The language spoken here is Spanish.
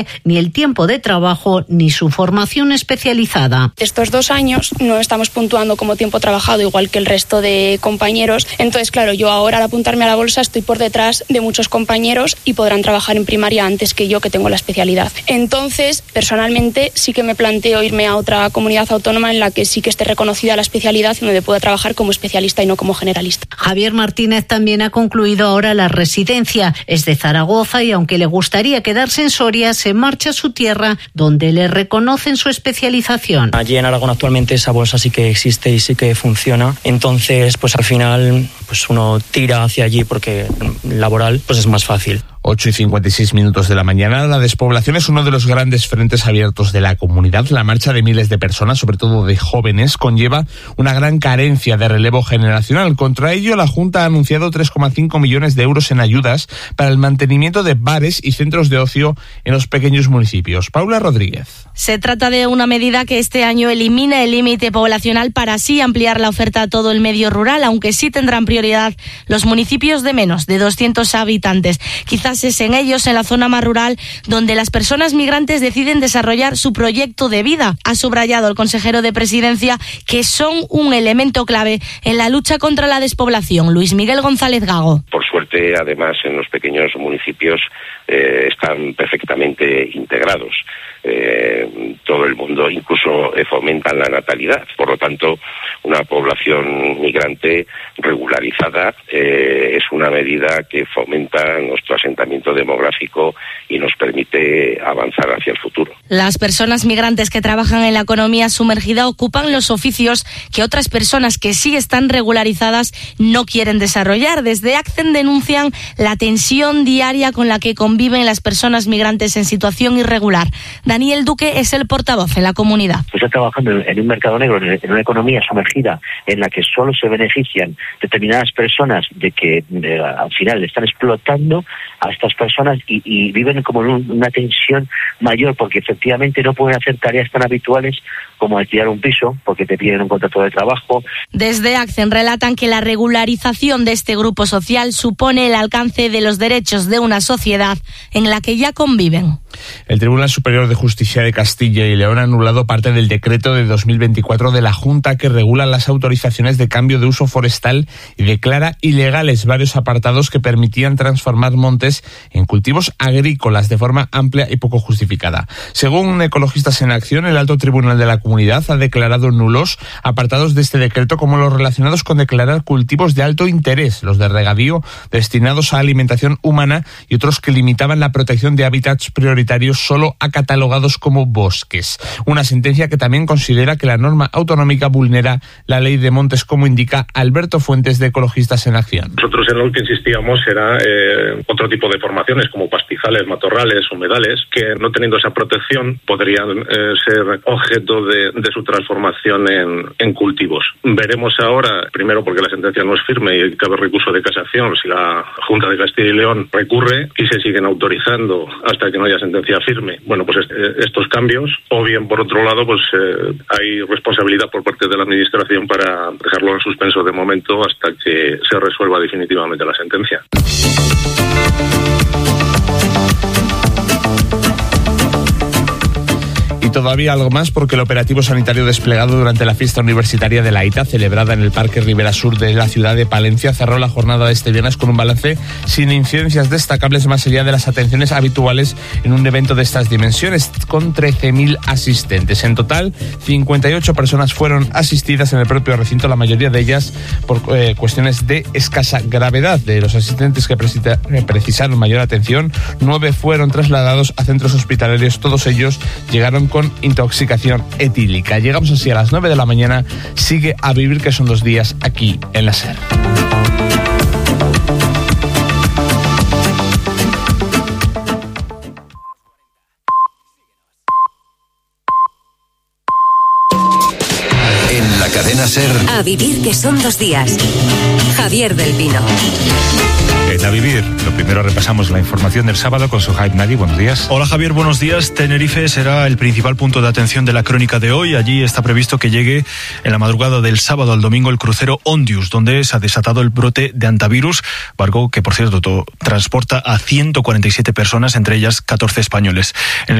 ni el tiempo de trabajo ni su formación especializada. Estos 2 años no estamos puntuando como tiempo trabajado igual que el resto de compañeros. Entonces, claro, yo ahora al apuntarme a la bolsa estoy por detrás de muchos compañeros y podrán trabajar en primaria antes que yo, que tengo la especialidad. Entonces, personalmente sí que me planteo irme a otra comunidad autónoma en la que sí que esté reconocida la especialidad y donde pueda trabajar como especialista y no como generalista. Javier Martínez también ha concluido ahora la residencia. Es de Zaragoza y aunque le gustaría quedarse en Soria, se marcha a su tierra donde le reconocen su especialización. Allí en Aragón actualmente esa bolsa sí que existe y sí que funciona. Entonces, pues al final pues uno tira hacia allí porque laboral pues es más fácil. 8:56 de la mañana. La despoblación es uno de los grandes frentes abiertos de la comunidad. La marcha de miles de personas, sobre todo de jóvenes, conlleva una gran carencia de relevo generacional. Contra ello, la Junta ha anunciado 3,5 millones de euros en ayudas para el mantenimiento de bares y centros de ocio en los pequeños municipios. Paula Rodríguez. Se trata de una medida que este año elimina el límite poblacional para así ampliar la oferta a todo el medio rural, aunque sí tendrán prioridad los municipios de menos de 200 habitantes. Quizás es en ellos, en la zona más rural, donde las personas migrantes deciden desarrollar su proyecto de vida. Ha subrayado el consejero de Presidencia que son un elemento clave en la lucha contra la despoblación. Luis Miguel González Gago. Por suerte, además, en los pequeños municipios están perfectamente integrados. Todo el mundo incluso fomenta la natalidad. Por lo tanto, una población migrante regularizada es una medida que fomenta nuestro asentamiento demográfico y nos permite avanzar hacia el futuro. Las personas migrantes que trabajan en la economía sumergida ocupan los oficios que otras personas que sí están regularizadas no quieren desarrollar. Desde ACCEN denuncian la tensión diaria con la que conviven las personas migrantes en situación irregular. Daniel Duque es el portavoz en la comunidad. Pues está trabajando en un mercado negro, en una economía sumergida en la que solo se benefician determinadas personas de que al final están explotando a estas personas y viven como en una tensión mayor porque efectivamente no pueden hacer tareas tan habituales como alquilar un piso porque te piden un contrato de trabajo. Desde ACCEN relatan que la regularización de este grupo social supone el alcance de los derechos de una sociedad en la que ya conviven. El Tribunal Superior de Justicia de Castilla y León ha anulado parte del decreto de 2024 de la Junta que regula las autorizaciones de cambio de uso forestal y declara ilegales varios apartados que permitían transformar montes en cultivos agrícolas de forma amplia y poco justificada. Según Ecologistas en Acción, el Alto Tribunal de la Comunidad ha declarado nulos apartados de este decreto como los relacionados con declarar cultivos de alto interés, los de regadío destinados a alimentación humana y otros que limitaban la protección de hábitats prioritarios solo a catalogados como bosques. Una sentencia que también considera que la norma autonómica vulnera la ley de montes, como indica Alberto Fuentes de Ecologistas en Acción. Nosotros en lo que insistíamos era otro tipo de formaciones como pastizales, matorrales, humedales, que no teniendo esa protección podrían ser objeto de su transformación en cultivos. Veremos ahora, primero porque la sentencia no es firme y cabe recurso de casación, si la Junta de Castilla y León recurre y se siguen autorizando hasta que no haya sentencia firme, bueno, pues estos cambios, o bien por otro lado, pues hay responsabilidad por parte de la Administración para dejarlo en suspenso de momento hasta que se resuelva definitivamente la sentencia. Todavía algo más porque el operativo sanitario desplegado durante la fiesta universitaria de la ITA, celebrada en el Parque Ribera Sur de la ciudad de Palencia, cerró la jornada de este viernes con un balance sin incidencias destacables más allá de las atenciones habituales en un evento de estas dimensiones, con 13.000 asistentes. En total, 58 personas fueron asistidas en el propio recinto, la mayoría de ellas por cuestiones de escasa gravedad. De los asistentes que precisaron mayor atención, 9 fueron trasladados a centros hospitalarios, todos ellos llegaron con intoxicación etílica. Llegamos así a las 9 de la mañana. Sigue a vivir, que son 2 días aquí en la SER. En la Cadena SER. A vivir, que son 2 días. Javier del Pino. A vivir, lo primero repasamos la información del sábado con Suhaib Nadi. Buenos días. Hola Javier, buenos días. Tenerife será el principal punto de atención de la crónica de hoy. Allí está previsto que llegue en la madrugada del sábado al domingo el crucero Ondius, donde se ha desatado el brote de hantavirus, barco que por cierto transporta a 147 personas, entre ellas 14 españoles.